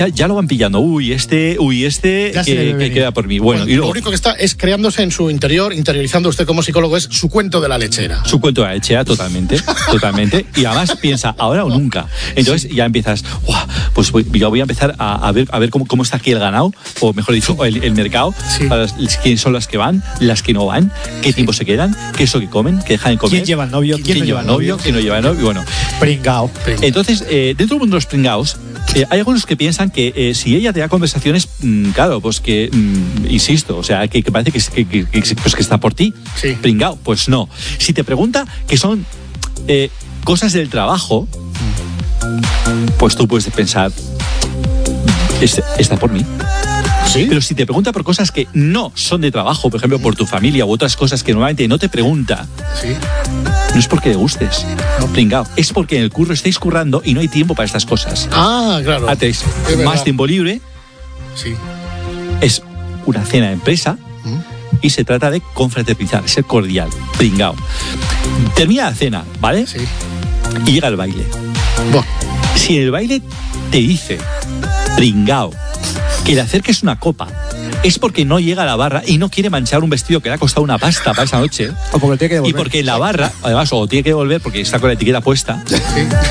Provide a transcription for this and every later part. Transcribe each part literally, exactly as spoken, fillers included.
Ya, ya lo van pillando. Uy, este, uy, este que, que queda por mí. Bueno, Bueno, y luego, lo único que está es creándose en su interior, interiorizando usted como psicólogo, es su cuento de la lechera. Su cuento de la lechera, totalmente, totalmente. Y además piensa, ahora o nunca. Entonces sí. ya empiezas, pues voy, yo voy a empezar a, a ver, a ver cómo, cómo está aquí el ganado, o mejor dicho, el, el mercado, sí. para las, quiénes son las que van, las que no van, qué sí. tiempo se quedan, qué es lo que comen, qué dejan de comer. ¿Quién lleva novio? ¿Quién, ¿quién no lleva novio? ¿Quién no lleva novio? Bueno. Pringao. Pringao. Entonces, eh, dentro del mundo de los pringaos, eh, hay algunos que piensan que eh, si ella te da conversaciones, mmm, claro, pues que, mmm, insisto, o sea, que, que parece que, que, que, pues que está por ti, sí. pringao, pues no. Si te pregunta que son eh, cosas del trabajo, pues tú puedes pensar, está por mí. ¿Sí? Pero si te pregunta por cosas que no son de trabajo, por ejemplo, por tu familia u otras cosas que normalmente no te pregunta, ¿sí? no es porque le gustes, no, pringao, es porque en el curro estáis currando y no hay tiempo para estas cosas. Ah, claro. Haces más tiempo libre, sí. es una cena de empresa ¿Mm? y se trata de confraternizar, ser cordial, pringao. Termina la cena, ¿vale? Sí. Y llega el baile. Buah. Si en el baile te dice, pringao, que le acerques una copa, es porque no llega a la barra y no quiere manchar un vestido que le ha costado una pasta para esa noche. O porque tiene que devolver. Y porque en la barra, además, o tiene que devolver porque está con la etiqueta puesta. Sí.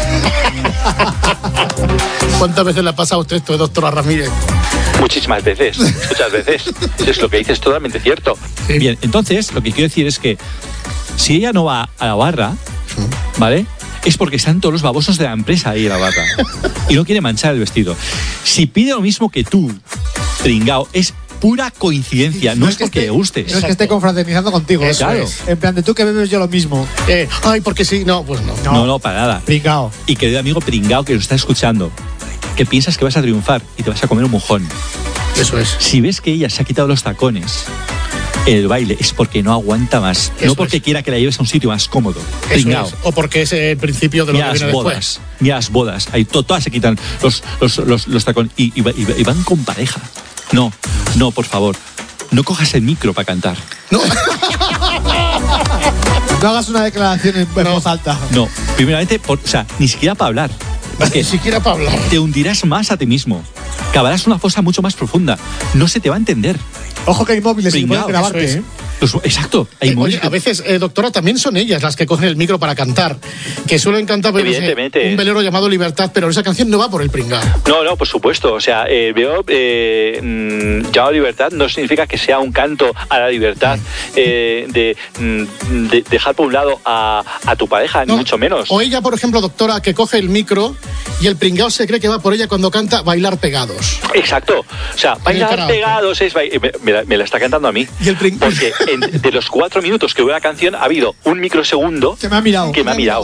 ¿Cuántas veces le ha pasado a usted esto, doctora Ramírez? Muchísimas veces, muchas veces. Es lo que dices, totalmente cierto. Sí. Bien, entonces, lo que quiero decir es que si ella no va a la barra, sí. ¿vale?, es porque están todos los babosos de la empresa ahí en la barra y no quiere manchar el vestido. Si pide lo mismo que tú, pringao, es pura coincidencia, no, no es, es porque le gustes. No es que esté confraternizando contigo. Eso claro. Es. En plan de tú que bebes yo lo mismo. Eh, ay, porque sí, no, pues no. No, no, no para nada. Pringao. Y querido amigo pringao que lo está escuchando, que piensas que vas a triunfar y te vas a comer un mojón. Eso es. Si ves que ella se ha quitado los tacones en el baile, es porque no aguanta más. Eso no porque es. quiera que la lleves a un sitio más cómodo. Pringao. Es. O porque es el principio de lo ni que viene viene bodas, después. Ni a las bodas. Ahí to, todas se quitan los, los, los, los tacones y, y, y, y van con pareja. No, no, por favor. No cojas el micro para cantar. No. No hagas una declaración en no. voz alta. No, primeramente, por, o sea, ni siquiera para hablar. Es que ni siquiera para hablar. Te hundirás más a ti mismo. Cavarás una fosa mucho más profunda. No se te va a entender. Ojo que hay móviles y pueden grabarte, es. ¿eh? Pues, exacto. Hay eh, oye, a veces, eh, doctora, también son ellas las que cogen el micro para cantar. Que suelen cantar pues, evidentemente. un velero llamado Libertad, pero esa canción no va por el pringao. No, no, por supuesto. O sea, eh, veo eh, mmm, llamado Libertad no significa que sea un canto a la libertad eh, de, de dejar por un lado a, a tu pareja, no, ni mucho menos. O ella, por ejemplo, doctora, que coge el micro y el pringao se cree que va por ella cuando canta Bailar Pegados. Exacto. O sea, Bailar Pegados es... Me, me, la, me la está cantando a mí. ¿Y el pringao? Porque en, de los cuatro minutos que dura la canción ha habido un microsegundo que me ha mirado. Que me ha mirado.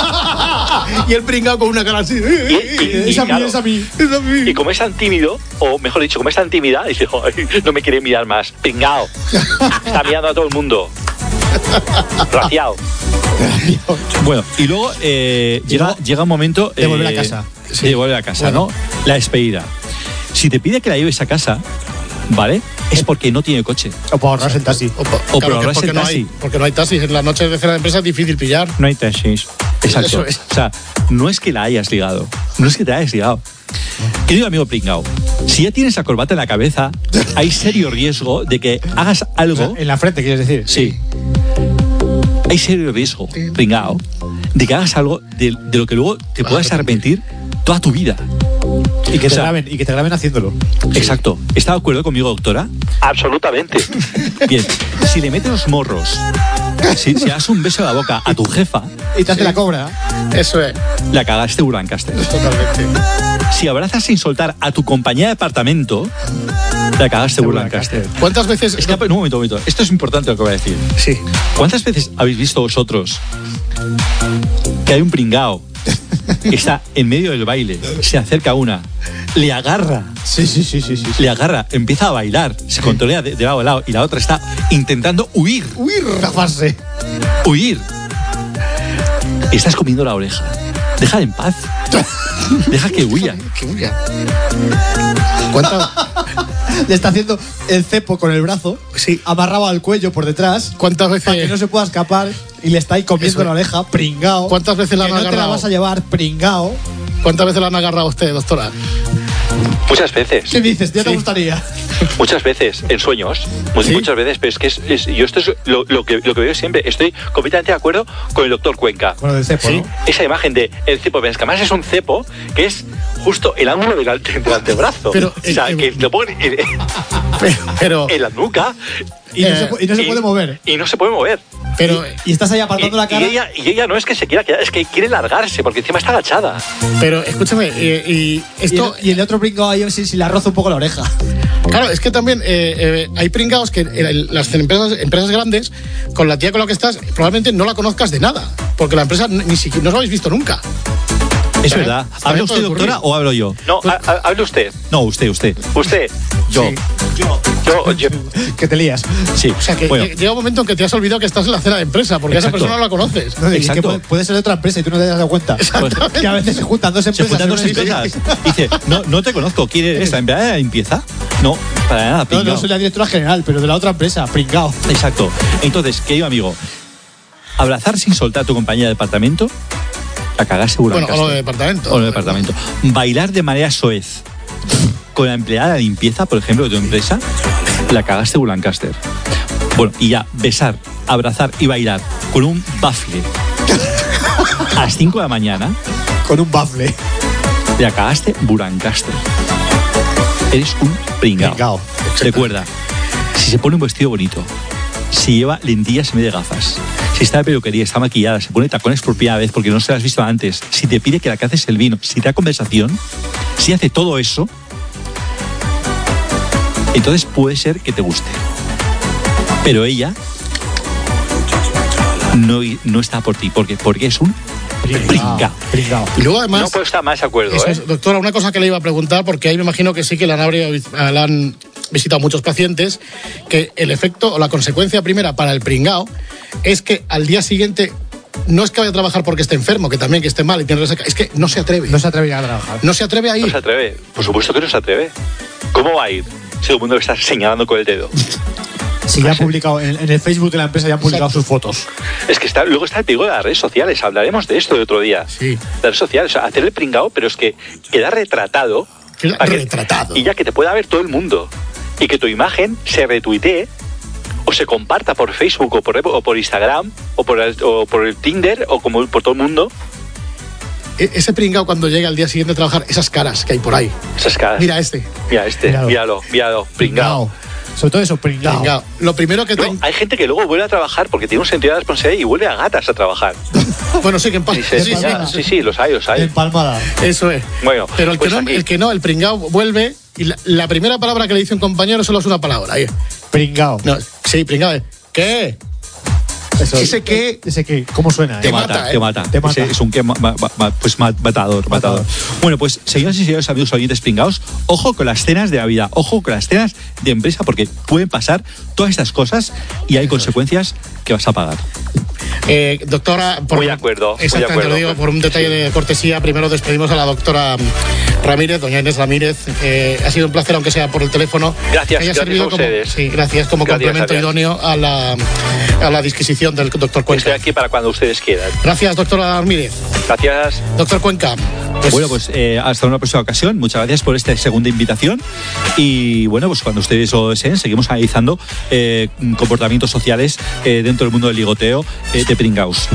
Y el pringao con una cara así. Y, y, y, es, a mí, claro, es a mí, es a mí. Y como es tan tímido, o mejor dicho, como es tan tímida, dice, no me quiere mirar más. Pringao. Está mirando a todo el mundo. Raciado. Bueno, y luego eh, llega, llega un momento de eh, volver a casa. Sí. De volver a casa, bueno. ¿no? La despedida. Si te pide que la lleves a casa, ¿vale? Es porque no tiene coche. O por ahorrarse el taxi. O, por, o claro, por ahorrarse el no taxi. Hay, porque no hay taxis. En las noches de cena de empresa es difícil pillar. No hay taxis. Exacto. Eso es. O sea, no es que la hayas ligado. No es que te hayas ligado. Querido amigo pringao, si ya tienes la corbata en la cabeza, hay serio riesgo de que hagas algo... En la frente, ¿quieres decir? Sí. Hay serio riesgo, pringao, de que hagas algo de, de lo que luego te puedas arrepentir toda tu vida. Y que, te o sea, graben, y que te graben haciéndolo. Exacto. ¿Está de acuerdo conmigo, doctora? Absolutamente. Bien. Si le metes los morros, si, si das un beso a la boca a tu jefa... Y te hace sí. la cobra. Eso es. La cagaste Urancaster. Totalmente. Si abrazas sin soltar a tu compañía de apartamento, la cagaste Urancaster. ¿Cuántas veces...? Es que, un momento, un momento. Esto es importante lo que voy a decir. Sí. ¿Cuántas veces habéis visto vosotros que hay un pringao que está en medio del baile, se acerca a una, le agarra, sí, sí, sí, sí, sí, le agarra, empieza a bailar, se controlea de, de lado a lado y la otra está intentando huir, huir, zafarse, huir? Estás comiendo la oreja. Déjala en paz. Deja que huya. Que huya. ¿Cuántas? Le está haciendo el cepo con el brazo, sí, amarrado al cuello por detrás. ¿Cuántas veces? Para que no se pueda escapar y le está ahí comiendo la oreja, pringao. ¿Cuántas veces la han que agarrado? No te la vas a llevar, pringao. ¿Cuántas veces la han agarrado a usted, doctora? Muchas veces. ¿Qué dices? ¿Ya te Sí. gustaría? Muchas veces, en sueños. ¿Sí? Muchas veces, pero es que es, es- yo esto es lo, lo que, lo que veo siempre. Estoy completamente de acuerdo con el doctor Cuenca. Con lo del cepo, Sí. ¿no? Esa imagen de el cepo, pero es que además es un cepo que es justo el ángulo del, ante- del antebrazo. Pero, o sea, eh, que lo ponen en, Pero, pero, en la nuca Y no, Eh, se, pu- y no se y- puede mover. y no se puede mover. pero, Y estás ahí Y, apartando la cara. y ella, y ella no es que se quiera quedar, es que quiere largarse porque encima está agachada. pero escúchame, eh, y Y esto, el, y el otro brinco ahí si, si le roza un poco la oreja. claro, es que también eh, eh, hay pringados que en el- las empresas, empresas grandes, con la tía con la que estás, probablemente no la conozcas de nada, porque la empresa ni siquiera, no os habéis visto nunca. Es También- verdad. también ¿Habla usted, puede ocurrir. doctora, o hablo yo? No, ha- ha- hable usted. No, usted, usted. Usted. Yo. Sí. Yo. Yo. yo. Que te lías. Sí. O sea, que bueno, lle- llega un momento en que te has olvidado que estás en la cena de empresa, porque Exacto. esa persona no la conoces. No, y es que Exacto. puede, puede ser de otra empresa y tú no te has dado cuenta. Exactamente. Que a veces se juntan dos se empresas. juntan dos en una empresas. historia. Dice, no, no te conozco. ¿Quién eres? ¿La empleada de limpieza? No, para nada. No, pringao. no soy la directora general, pero de la otra empresa, pringao. Exacto. Entonces, querido amigo, abrazar sin soltar a tu compañía de departamento, la cagas seguro. Bueno, o lo de departamento. O lo de departamento. Bailar de manera soez con la empleada de limpieza, por ejemplo, de tu empresa, la cagaste Lancaster. Bueno, y ya, besar, abrazar y bailar con un bafle a las cinco de la mañana, Con un bafle. la cagaste Burancaster. Eres un pringao. Pringao. Recuerda, si se pone un vestido bonito, si lleva lentillas en vez de gafas, si está de peluquería, está maquillada, se pone tacones por primera vez porque no se las has visto antes, si te pide que la caces el vino, si te da conversación, si hace todo eso, entonces puede ser que te guste. Pero ella no, no está por ti, porque, porque es un pringao. Pringao. Y luego además, No puedo estar más de acuerdo, eso ¿eh? es, doctora, una cosa que le iba a preguntar, porque ahí me imagino que sí que la han, habría- la han visitado muchos pacientes, que el efecto o la consecuencia primera para el pringao es que al día siguiente no es que vaya a trabajar porque esté enfermo, que también que esté mal y tiene resaca, es que no se atreve. No se atreve a trabajar. No se atreve a No ir. se atreve. Por supuesto que no se atreve. ¿Cómo va a ir? Si todo el mundo le está señalando con el dedo. Si ya han publicado, en, en el Facebook de la empresa ya han publicado sus fotos. Es que está, luego está el peligro de las redes sociales. Hablaremos de esto de otro día. Sí. Las redes sociales, o sea, hacer el pringao, pero es que queda retratado. Queda para que- retratado. Y ya que te pueda ver todo el mundo. Y que tu imagen se retuitee o se comparta por Facebook o por, o por Instagram o por, el, o por el Tinder o como por todo el mundo. E- Ese pringao cuando llega al día siguiente a trabajar, esas caras que hay por ahí. Esas caras. Mira este. Mira este, Míralo. míralo, míralo, pringao. Sobre todo eso, pringao. Pringao. Lo primero que No, ten- hay gente que luego vuelve a trabajar porque tiene un sentido de responsabilidad y vuelve a gatas a trabajar. Bueno, sí que en paz. Y se- Sí, sí, Empalmada. sí, sí, los hay, los hay. Empalmada. Eso es. Bueno, Pero el que, pues no, aquí. el que no, el pringao vuelve y la, la primera palabra que le dice un compañero solo es una palabra. Ahí. Pringao. No, sí, pringao. es, ¿Qué? Eso, Ese que- Ese que, ¿cómo suena? Te eh? mata, mata, ¿eh? te mata. Te mata. Ese es un que ma- ma- ma- pues ma- matador, matador. Bueno, pues señoras y señores amigos oyentes pringaos, ojo con las cenas de Navidad, ojo con las cenas de empresa porque pueden pasar todas estas cosas y hay consecuencias que vas a pagar. Eh, doctora, por, Muy de acuerdo, muy de Exactamente, acuerdo. lo digo por un detalle de cortesía. Primero despedimos a la doctora Ramírez, doña Inés Ramírez. Eh, ha sido un placer, aunque sea por el teléfono. Gracias, que haya gracias servido a como, ustedes. sí, gracias, como Gracias, complemento gracias. idóneo a la, a la disquisición del doctor Cuenca. Estoy aquí para cuando ustedes quieran. Gracias, doctora Ramírez. Gracias. Doctor Cuenca. pues- Bueno, pues eh, hasta una próxima ocasión. Muchas gracias por esta segunda invitación. Y bueno, pues cuando ustedes lo deseen, seguimos analizando eh, comportamientos sociales eh, dentro del mundo del ligoteo eh, de pringaos.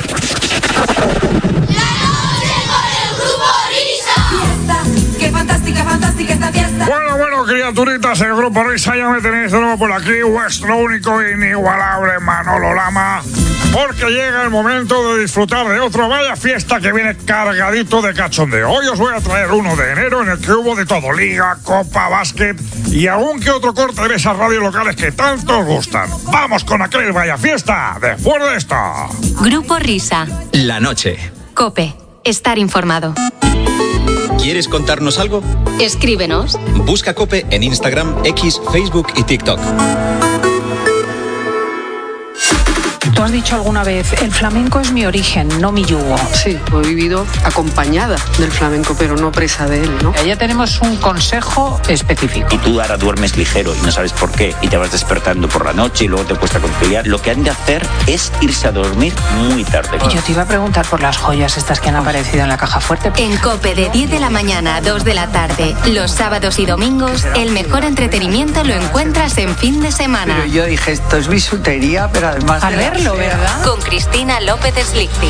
¡Qué fantástica, fantástica esta fiesta! Bueno, bueno, criaturitas, el grupo Risa, ya me tenéis de nuevo por aquí, vuestro único e inigualable Manolo Lama, porque llega el momento de disfrutar de otro vaya fiesta que viene cargadito de cachondeo. Hoy os voy a traer uno de enero en el que hubo de todo, liga, copa, básquet y algún que otro corte de esas radios locales que tanto os gustan. Vamos con aquel vaya fiesta después de esto. Grupo Risa. La noche. Cope. Estar informado. ¿Quieres contarnos algo? Escríbenos. Busca Cope en Instagram, X, Facebook y TikTok. Tú has dicho alguna vez, el flamenco es mi origen, no mi yugo. Sí, he vivido acompañada del flamenco, pero no presa de él, ¿no? Ya tenemos un consejo específico. Y tú ahora duermes ligero y no sabes por qué, y te vas despertando por la noche y luego te cuesta conciliar. Lo que han de hacer es irse a dormir muy tarde. Y yo te iba a preguntar por las joyas estas que han aparecido en la caja fuerte. En COPE de diez de la mañana a dos de la tarde, los sábados y domingos, el mejor entretenimiento lo encuentras en fin de semana. Pero yo dije, esto es bisutería, pero además... A verlo, ¿verdad? Con Cristina López Slichting.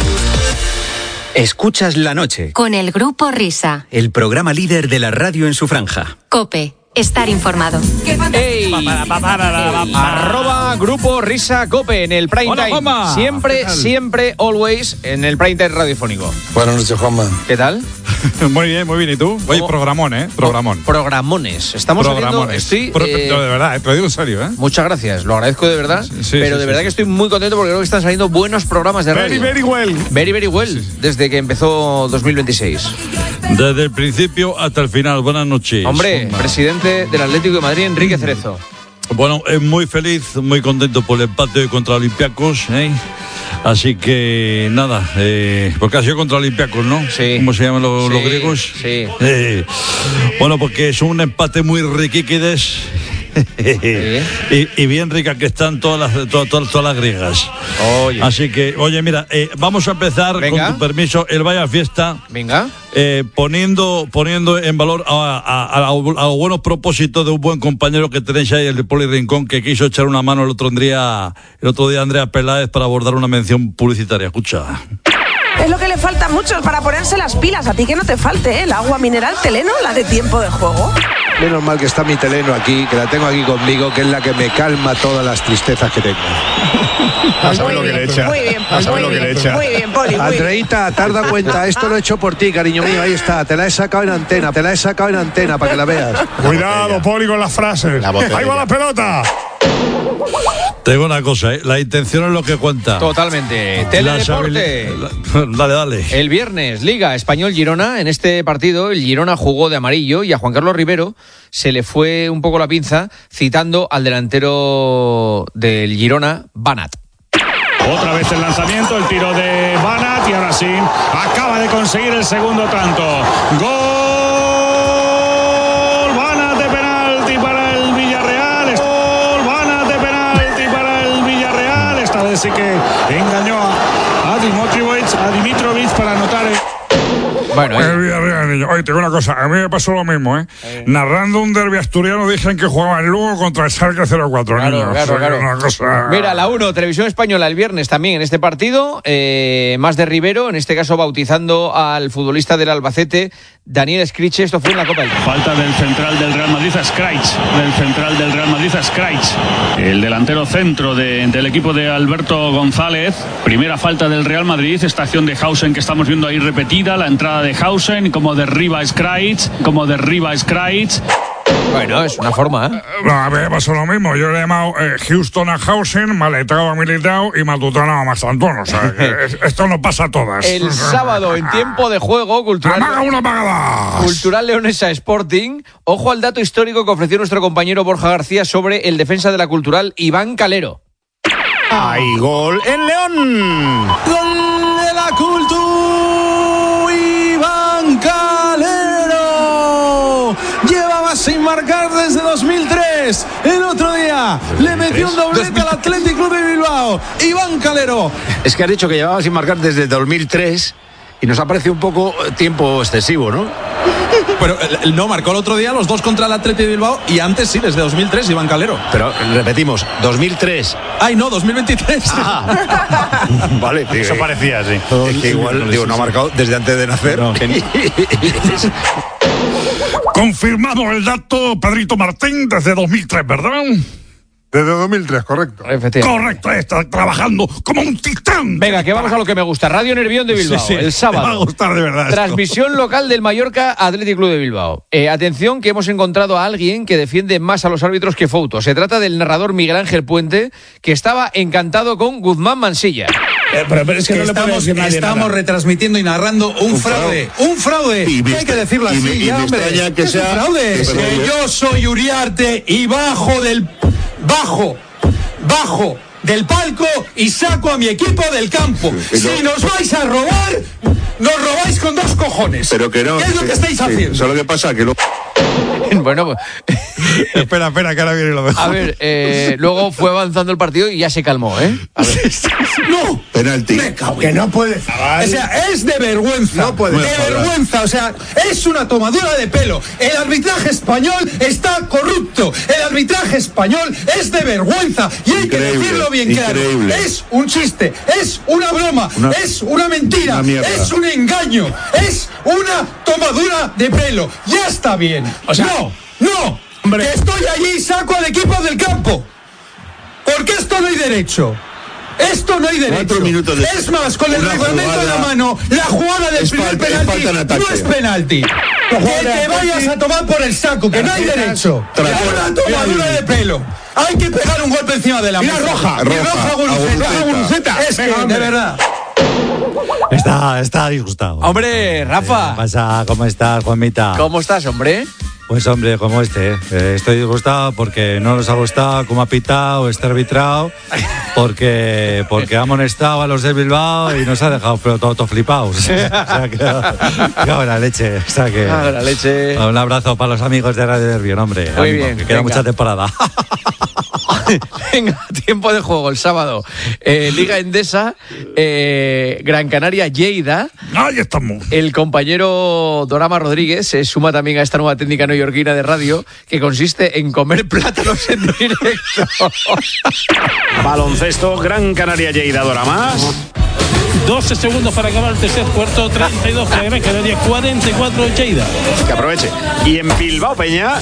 Escuchas La Noche. Con el Grupo Risa. El programa líder de la radio en su franja. COPE. Estar informado. ¡Ey! Arroba Grupo Risa Cope en el prime Hola, time. Juanma. Siempre, siempre, always en el prime time radiofónico. Buenas noches, Juanma. ¿Qué tal? Muy bien, muy bien. ¿Y tú? Oye, programón, ¿eh? Programón. Programones. Estamos Programones. haciendo... Estoy, Pro- eh, no, de verdad, te lo digo en serio, ¿eh? Muchas gracias, lo agradezco de verdad. Sí, pero sí, de sí, verdad sí. que estoy muy contento porque creo que están saliendo buenos programas de radio. Very, very well. Very, very well. Desde que empezó dos mil veintiséis. Desde el principio hasta el final. Buenas noches. Hombre, presidente del Atlético de Madrid, Enrique Cerezo. Bueno, es muy feliz, muy contento por el empate hoy contra Olympiacos, ¿eh? Así que nada, eh, porque ha sido contra Olympiacos, ¿no? Sí. ¿Cómo se llaman los, Sí, los griegos? sí. Eh, bueno, porque es un empate muy riquiquides. y, y bien ricas que están todas las todas, todas, todas las griegas. Oye. Así que, oye, mira, eh, vamos a empezar, Venga. con tu permiso, el Vaya Fiesta. Venga. Eh, poniendo poniendo en valor a, a, a, a los buenos propósitos de un buen compañero que tenéis ahí, el de Poli Rincón, que quiso echar una mano el otro día, el otro día Andrea Peláez para abordar una mención publicitaria. Escucha. Es lo que le falta a muchos para ponerse las pilas. A ti que no te falte, ¿eh? El agua mineral Teleno, la de tiempo de juego. Menos mal que está mi Teleno aquí, que la tengo aquí conmigo, que es la que me calma todas las tristezas que tengo. A saber lo que le echa. Muy bien, A saber muy lo que bien, le echa. muy bien, Poli, muy bien. Andreita, te has dado cuenta, esto lo he hecho por ti, cariño mío, ahí está, te la he sacado en antena, te la he sacado en antena para que la veas. Cuidado, Poli, con las frases. Ahí va la pelota. Te digo una cosa, ¿eh? La intención es lo que cuenta. Totalmente. Las Teledeporte. habili- Dale, dale. El viernes, Liga Español-Girona. En este partido, el Girona jugó de amarillo y a Juan Carlos Rivero se le fue un poco la pinza citando al delantero del Girona, Banat. Otra vez el lanzamiento, el tiro de Banat y ahora sí, acaba de conseguir el segundo tanto. Gol Banat de penalti para el Villarreal. Gol Banat de penalti para el Villarreal. Esta vez sí que engañó a, a Dimitrovic, a Dimitrovic para anotar el... Bueno, El Villarreal, niño. Oye, te digo una cosa, a mí me pasó lo mismo, ¿eh? eh. Narrando un derbi asturiano dicen que jugaba el Lugo contra el Schalke cero cuatro, Claro, niño. claro, O sea, claro. Una cosa... Mira, la uno, Televisión Española el viernes también en este partido, eh, más de Rivero, en este caso bautizando al futbolista del Albacete, Daniel Scriche. Esto fue en la Copa del Rey. Falta del central del Real Madrid a Skraic, del central del Real Madrid a Skraic, el delantero centro de, del equipo de Alberto González. Primera falta del Real Madrid, esta acción de Hausen que estamos viendo ahí repetida, la entrada de Hausen, como derriba Skraic, como derriba Skraic. Bueno, es una forma, ¿eh? No, a mí me pasó lo mismo. Yo le he llamado eh, Houston a Hausen, Maletao a Militao y Matutano a Mastantón. O sea, que es- esto no pasa a todas. El sábado, en tiempo de juego, Cultural, ¡Amaga una pagada! Cultural Leonesa Sporting. Ojo al dato histórico que ofreció nuestro compañero Borja García sobre el defensa de la Cultural, Iván Calero. Hay gol en León. Gol de la Cultura, Iván Calero. Llevaba sin marcar desde dos mil tres. El otro día le metió un doblete al Athletic Club de Bilbao. Iván Calero. Es que has dicho que llevaba sin marcar desde dos mil tres y nos ha parecido un poco tiempo excesivo, ¿no? Pero él no marcó el otro día los dos contra el Athletic de Bilbao y antes sí, desde dos mil tres, Iván Calero. Pero repetimos, dos mil tres. Ay, no, dos mil veintitrés. Ah. Vale, tío, Eso parecía, sí. Es que igual, digo, no ha marcado desde antes de nacer. No, que- Confirmado el dato, Pedrito Martín, desde dos mil tres, ¿verdad? Desde dos mil tres, correcto. Correcto, está trabajando como un titán. Venga, que vamos a lo que me gusta. Radio Nervión de Bilbao, Sí, sí, el sábado. me va a gustar de verdad esto. Transmisión local del Mallorca Athletic Club de Bilbao. Eh, atención que hemos encontrado a alguien que defiende más a los árbitros que Fouto. Se trata del narrador Miguel Ángel Puente, que estaba encantado con Guzmán Mansilla. Eh, pero, pero es que, que no estamos, le puede decir nadie estamos nada. Retransmitiendo y narrando un, un fraude. fraude. ¡Un fraude! Y me, hay que decirlo así, y me, ya, y hombre. Me que sea, un fraude. Que, que yo soy Uriarte y bajo del... Bajo, bajo del palco y saco a mi equipo del campo. Si nos vais a robar, nos robáis con dos cojones. Pero que no. ¿Qué es lo que estáis sí, haciendo? Solo que pasa que lo... Bueno, pues... espera, espera, que ahora viene lo mejor. A ver, eh, luego fue avanzando el partido y ya se calmó, ¿eh? A ver. ¡No! Penalti. Me cago, que no puede. O sea, es de vergüenza. No puede. De vergüenza. O sea, es una tomadura de pelo. El arbitraje español está corrupto. El arbitraje español es de vergüenza. Y hay Increíble, que decirlo bien increíble. claro. Es un chiste. Es una broma. Una, es una mentira. Una es un engaño. Es una tomadura de pelo. Ya está bien. O sea, no, no. Hombre. Que estoy allí y saco al equipo del campo. Porque esto no hay derecho. Esto no hay derecho. De... Es más, con el reglamento en la mano, la jugada del primer penalti no es penalti. Que te vayas a tomar por el saco, que no hay derecho. Es una tomadura de pelo. Hay que pegar un golpe encima de la mesa. roja, y roja Guruceta. Es que, de verdad. Está, está disgustado. Hombre, Rafa. ¿Qué pasa? ¿Cómo estás, Juanmita? ¿Cómo estás, hombre? Pues hombre, como este, eh, estoy disgustado porque no nos ha gustado cómo ha pitado este arbitrado, porque porque ha amonestado a los de Bilbao y nos ha dejado pero todo, todo flipados. O sea, que, cago en la leche. O sea que, cago en la leche. Un abrazo para los amigos de Radio Nervión, hombre. Muy ánimo, bien. Que queda venga. mucha temporada. Venga, tiempo de juego el sábado. Eh, Liga Endesa, eh, Gran Canaria, Lleida. Ahí estamos. El compañero Dorama Rodríguez se suma también a esta nueva técnica neoyorquina de radio que consiste en comer plátanos en directo. Baloncesto, Gran Canaria, Lleida, Dorama. doce segundos para acabar el tercer cuarto, treinta y dos para Gran Canaria, cuarenta y cuatro Lleida. Que aproveche. Y en Bilbao, Peña.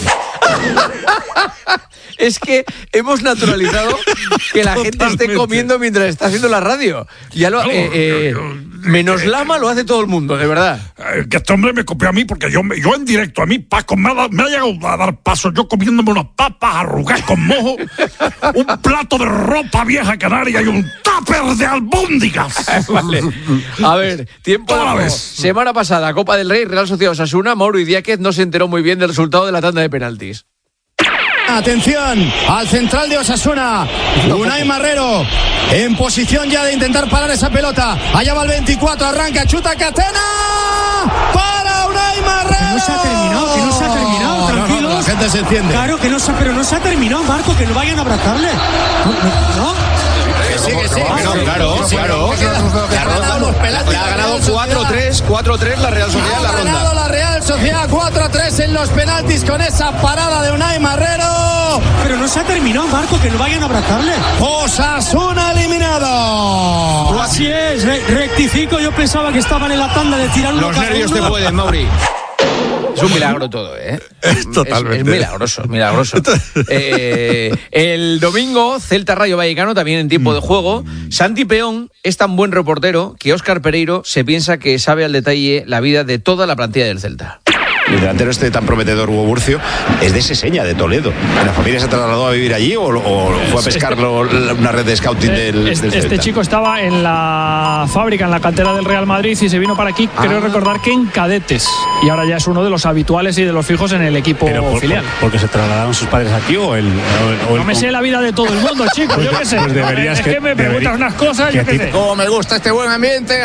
Es que hemos naturalizado que la gente esté comiendo mientras está haciendo la radio. Ya lo, eh, eh, menos Lama lo hace todo el mundo, de verdad. Eh, que este hombre me copió a mí porque yo, yo en directo, a mí Paco me ha, dado, me ha llegado a dar paso, yo comiéndome unas papas arrugadas con mojo, un plato de ropa vieja canaria y un tupper de albóndigas. Vale. A ver, tiempo de juego. Semana pasada, Copa del Rey, Real Sociedad Osasuna, Mauro Idiáquez no se enteró muy bien del resultado de la tanda de penaltis. Atención al central de Osasuna, Unai Marrero, en posición ya de intentar parar esa pelota. Allá va el veinticuatro, arranca, chuta, Catena. Para Unai Marrero. Que no se ha terminado, que no se ha terminado, tranquilos. No, no, la gente se enciende. Claro que no se, pero no se ha terminado, Marco, que no vayan a abrazarle. No, no, ¿no? Que sí, que sí. No, claro, claro. La ronda la ha ganado cuatro tres, cuatro tres la Real Sociedad en la ronda. Ha ganado la Real Sociedad cuatro tres en los penaltis con esa parada de Unai Marrero. Pero no se ha terminado, Marco, que no vayan a abrazarle. Osasuna eliminado. Así es, re- rectifico, yo pensaba que estaban en la tanda de tirar uno Los cada nervios uno. te pueden, Mauri. Es un milagro todo, ¿eh? Es totalmente. Es, es milagroso, milagroso. Eh, el domingo, Celta Rayo Vallecano, también en tiempo de juego. Santi Peón es tan buen reportero que Óscar Pereiro se piensa que sabe al detalle la vida de toda la plantilla del Celta. El delantero este tan prometedor, Hugo Burcio, es de Seseña, de Toledo. ¿La familia se trasladó a vivir allí o, o fue a pescar Este, lo, una red de scouting del, este, del Celta? este chico estaba en la fábrica, en la cantera del Real Madrid y se vino para aquí, ah. creo recordar que en cadetes. Y ahora ya es uno de los habituales y de los fijos en el equipo Pero por, filial. Por, ¿Porque se trasladaron sus padres aquí o el...? O, o el no me sé la vida de todo el mundo, chico, pues, yo qué sé. Pues deberías es que, que me preguntas unas cosas, yo qué sé. Cómo me gusta este buen ambiente.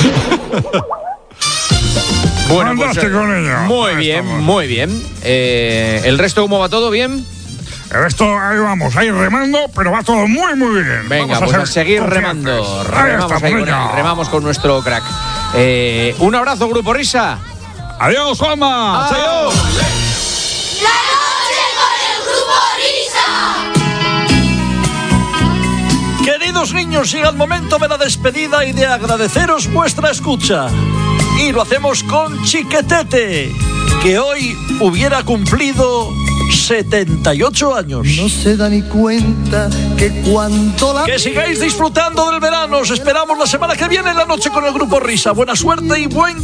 Bueno, pues, Andaste con ella. Muy Ahí bien, estamos. muy bien. Eh, ¿El resto cómo va todo? ¿Bien? Esto, ahí vamos, ahí remando, pero va todo muy, muy bien. Venga, Vamos pues a, a seguir confiantes. remando. Ahí Remamos, estamos, ahí con niño. él, remamos con nuestro crack. Eh, un abrazo, Grupo Risa. Adiós, Juanma. Adiós. La noche con el Grupo Risa. Queridos niños, llega el momento de la despedida y de agradeceros vuestra escucha. Y lo hacemos con Chiquetete, que hoy hubiera cumplido setenta y ocho años. No se da ni cuenta que cuanto la... Que sigáis disfrutando del verano. Os esperamos la semana que viene en la noche con el Grupo Risa. Buena suerte y buen